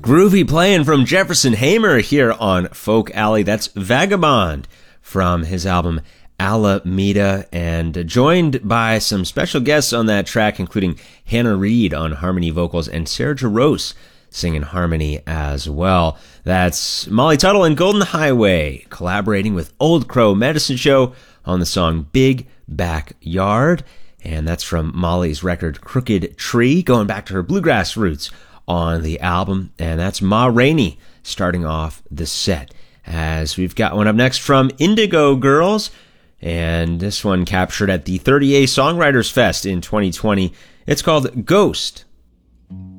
Groovy playing from Jefferson Hamer here on Folk Alley. That's Vagabond from his album Alameda, and joined by some special guests on that track, including Hannah Reid on harmony vocals and Sarah Jarosz singing harmony as well. That's Molly Tuttle and Golden Highway collaborating with Old Crow Medicine Show on the song Big Backyard, and that's from Molly's record Crooked Tree, going back to her bluegrass roots on the album. And that's Ma Rainey starting off the set, as we've got one up next from Indigo Girls, and this one captured at the 30A Songwriters Fest in 2020. It's called Ghost.